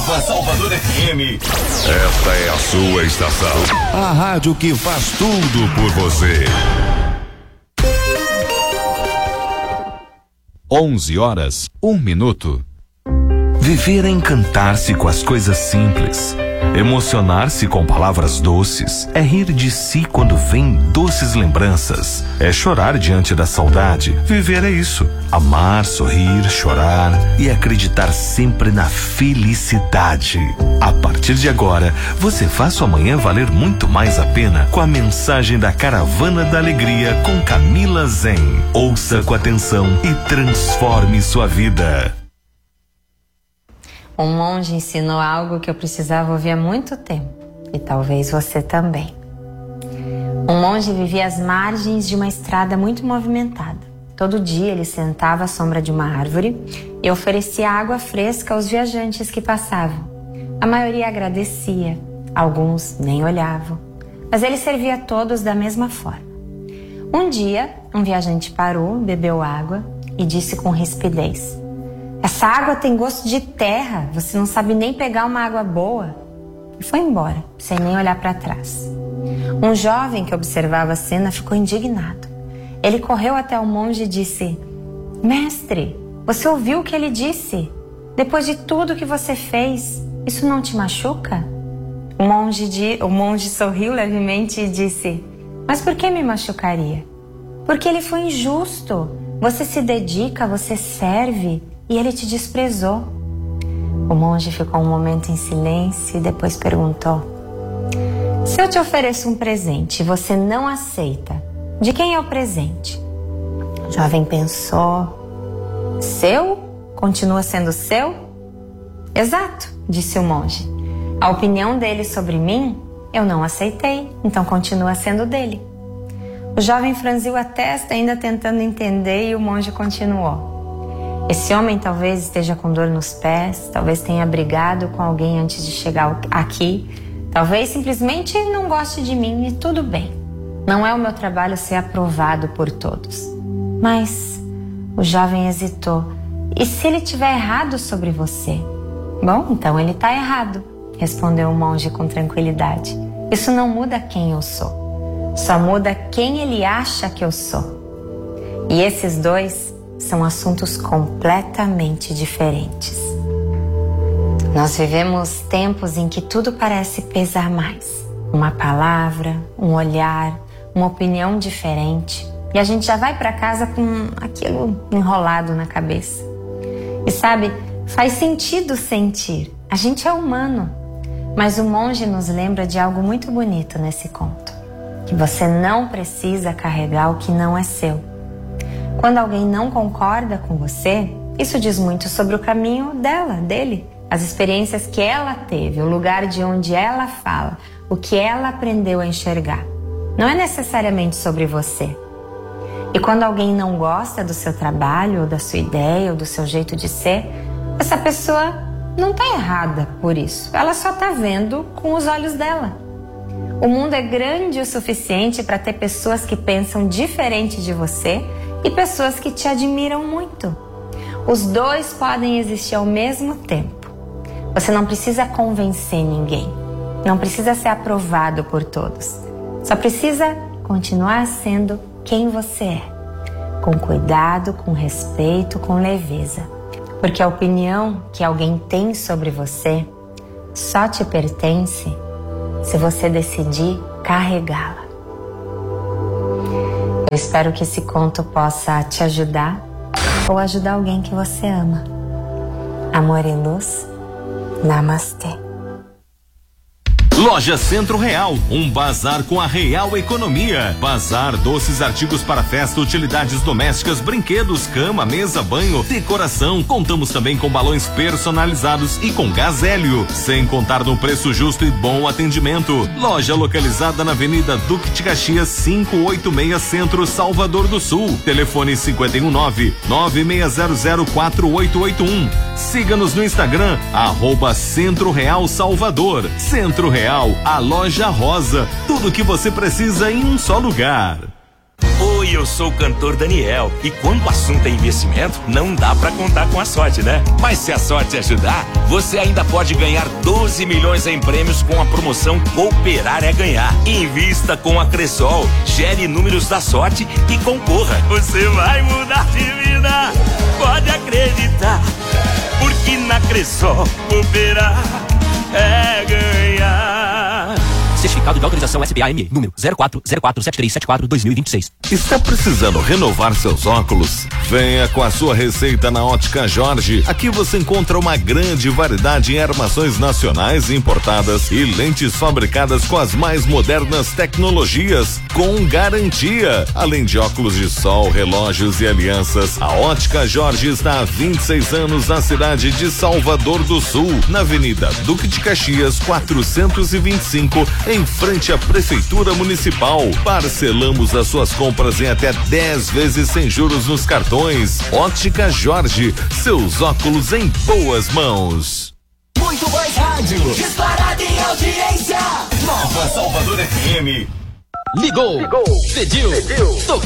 Nova Salvador FM. Esta é a sua estação. A rádio que faz tudo por você. 11h01. Viver é encantar-se com as coisas simples. Emocionar-se com palavras doces. É rir de si quando vem doces lembranças. É chorar diante da saudade. Viver é isso. Amar, sorrir, chorar e acreditar sempre na felicidade. A partir de agora, você faz sua manhã valer muito mais a pena com a mensagem da Caravana da Alegria com Camila Zen. Ouça com atenção e transforme sua vida. Um monge ensinou algo que eu precisava ouvir há muito tempo, e talvez você também. Um monge vivia às margens de uma estrada muito movimentada. Todo dia ele sentava à sombra de uma árvore e oferecia água fresca aos viajantes que passavam. A maioria agradecia, alguns nem olhavam, mas ele servia a todos da mesma forma. Um dia, um viajante parou, bebeu água e disse com rispidez: "Essa água tem gosto de terra, você não sabe nem pegar uma água boa." E foi embora, sem nem olhar para trás. Um jovem que observava a cena ficou indignado. Ele correu até o monge e disse: "Mestre, você ouviu o que ele disse? Depois de tudo que você fez, isso não te machuca?" O monge sorriu levemente e disse: "Mas por que me machucaria? Porque ele foi injusto. Você se dedica, você serve, e ele te desprezou." O monge ficou um momento em silêncio e depois perguntou: "Se eu te ofereço um presente e você não aceita, de quem é o presente?" O jovem pensou: "Seu? Continua sendo seu?" "Exato", disse o monge. "A opinião dele sobre mim eu não aceitei, então continua sendo dele." O jovem franziu a testa, ainda tentando entender, e o monge continuou: "Esse homem talvez esteja com dor nos pés, talvez tenha brigado com alguém antes de chegar aqui, talvez simplesmente não goste de mim e tudo bem. Não é o meu trabalho ser aprovado por todos." "Mas..." O jovem hesitou. "E se ele tiver errado sobre você?" "Bom, então ele está errado", respondeu o monge com tranquilidade. "Isso não muda quem eu sou. Só muda quem ele acha que eu sou. E esses dois são assuntos completamente diferentes." Nós vivemos tempos em que tudo parece pesar mais. Uma palavra, um olhar, uma opinião diferente. E a gente já vai para casa com aquilo enrolado na cabeça. E sabe, faz sentido sentir. A gente é humano. Mas o monge nos lembra de algo muito bonito nesse conto. Que você não precisa carregar o que não é seu. Quando alguém não concorda com você, isso diz muito sobre o caminho dele, as experiências que ela teve, o lugar de onde ela fala, o que ela aprendeu a enxergar. Não é necessariamente sobre você. E quando alguém não gosta do seu trabalho, ou da sua ideia, ou do seu jeito de ser, essa pessoa não está errada por isso. Ela só está vendo com os olhos dela. O mundo é grande o suficiente para ter pessoas que pensam diferente de você e pessoas que te admiram muito. Os dois podem existir ao mesmo tempo. Você não precisa convencer ninguém. Não precisa ser aprovado por todos. Só precisa continuar sendo quem você é. Com cuidado, com respeito, com leveza. Porque a opinião que alguém tem sobre você só te pertence se você decidir carregá-la. Eu espero que esse conto possa te ajudar ou ajudar alguém que você ama. Amor e luz. Namastê. Loja Centro Real, um bazar com a real economia. Bazar, doces, artigos para festa, utilidades domésticas, brinquedos, cama, mesa, banho, decoração. Contamos também com balões personalizados e com gás hélio, sem contar no preço justo e bom atendimento. Loja localizada na Avenida Duque de Caxias, 586 Centro, Salvador do Sul. Telefone 519-96004881. Siga-nos no Instagram, @Centro Real Salvador. Centro Real, a loja rosa, tudo que você precisa em um só lugar. Oi, eu sou o cantor Daniel. E quando o assunto é investimento, não dá pra contar com a sorte, né? Mas se a sorte ajudar, você ainda pode ganhar 12 milhões em prêmios com a promoção Cooperar é Ganhar. Invista com a Cressol, gere números da sorte e concorra. Você vai mudar de vida, pode acreditar. Porque na Cressol, cooperar é ganhar. Certificado de autorização SBAME, número 04047374-2026. Está precisando renovar seus óculos? Venha com a sua receita na Ótica Jorge. Aqui você encontra uma grande variedade em armações nacionais e importadas e lentes fabricadas com as mais modernas tecnologias, com garantia. Além de óculos de sol, relógios e alianças, a Ótica Jorge está há 26 anos na cidade de Salvador do Sul, na Avenida Duque de Caxias, 425, em frente à Prefeitura Municipal. Parcelamos as suas compras em até 10 vezes sem juros nos cartões. Ótica Jorge, seus óculos em boas mãos. Muito mais rádio, disparada em audiência. Nova Salvador FM. Ligou, pediu, tocou.